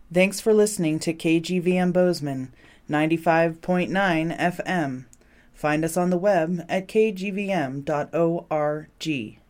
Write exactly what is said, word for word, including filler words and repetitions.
Thanks for listening to K G V M Bozeman, ninety-five point nine F M. Find us on the web at k g v m dot org.